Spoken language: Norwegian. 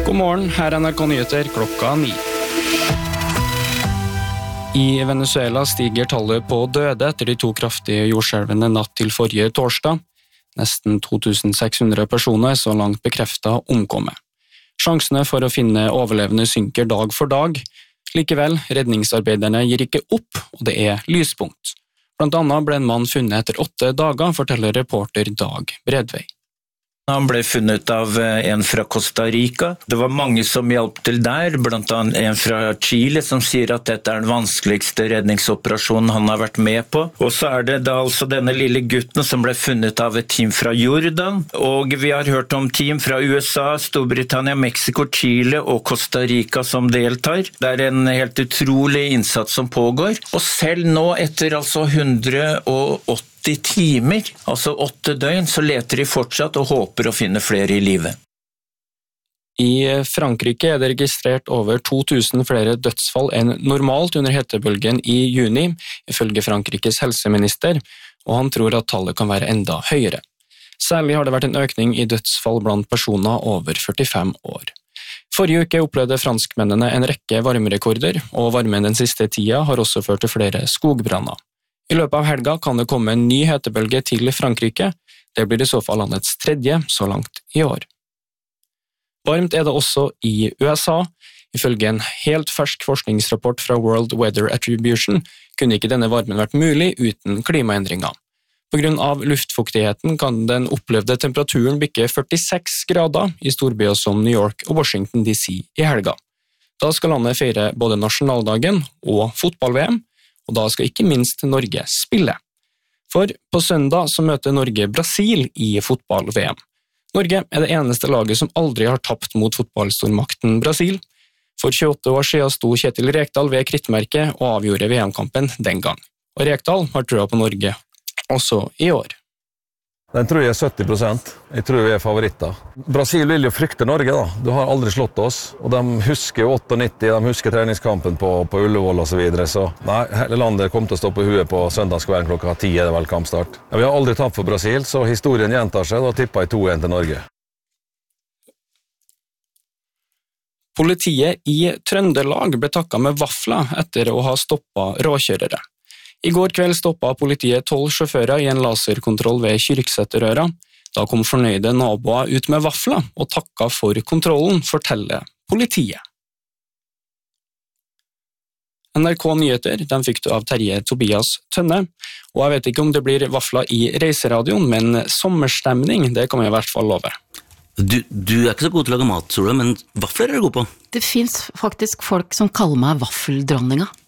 God morgen, her NRK Nyheter klokka 9. I Venezuela stiger tallet på døde etter de 2 kraftige jordskjelvene natt til forrige torsdag. Nesten 2600 personer så langt bekreftet omkommet. Sjansene for å finne overlevende synker dag for dag. Likevel, redningsarbeiderne gir ikke opp, og det er lyspunkt. Blant annet ble en mann funnet etter 8 dager, forteller reporter Dag Bredvei. Han ble funnet av en fra Costa Rica. Det var mange som hjalp til der, blant annet en fra Chile som sier at dette er den vanskeligste redningsoperasjonen han har vært med på. Og så er det da altså denne lille gutten som ble funnet av et team fra Jordan. Og vi har hørt om team fra USA, Storbritannia, Mexico, Chile og Costa Rica som deltar. Det er en helt utrolig innsats som pågår. Og selv nå etter altså 180 timer, altså 8 døgn, så leter de fortsatt og håper å finne flere i live. I Frankrike er det registrert over 2000 flere dødsfall enn normalt under hetebølgen i juni, ifølge Frankrikes helseminister, og han tror at tallet kan være enda høyere. Særlig har det vært en økning i dødsfall blant personer over 45 år. Forrige uke opplevde franskmennene en rekke varmerekorder, og varmen den siste tida har også ført til flere skogbranner. I løpet av helga kan det komme en ny hetebølge til Frankrike. Det blir i så fall landets 3. så langt i år. Varmt er det også i USA. Ifølge en helt fersk forskningsrapport fra World Weather Attribution kunne ikke denne varmen vært mulig uten klimaendringer. På grunn av luftfuktigheten kan den opplevde temperaturen bikke 46 grader i storbyer som New York og Washington DC i helga. Da skal landet feire både nasjonaldagen og fotball-VM, og da skal ikke minst Norge spille. For på søndag så møter Norge Brasil i fotball-VM. Norge er det eneste laget som aldri har tapt mot fotballstormakten Brasil. For 28 år siden sto Kjetil Rekdal ved krittmerket og avgjorde VM-kampen den gang. Og Rekdal har trua på Norge også i år. Den tror jeg er 70%. Jeg tror vi er favoritter. Brasil vil jo frykte Norge da. Du har aldri slått oss, og de husker jo 98, de husker treningskampen på Ullevål og så videre, så nei, hele landet kommer til å stå på huet på søndagskvelden klokka 10 er det vel kampstart. Ja, vi har aldri tapt for Brasil, så historien gjentar seg, og da tipper jeg 2-1 til Norge. Politiet i Trøndelag ble takket med vafler etter å ha stoppet råkjørere. I går kveld stoppet politiet 12 sjåfører i en laserkontroll ved Kyrksæterøra. Da kom fornøyde naboer ut med vafler og takket for kontrollen, forteller politiet. NRK Nyheter, den fikk du av Terje Tobias Tønne, og jeg vet ikke om det blir vafler i reiseradioen, men sommerstemning, det kan vi i hvert fall love. Du er ikke så god til å lage mat, tror du, men vafler er du god på. Det finnes faktisk folk som kaller meg vaffeldronninga.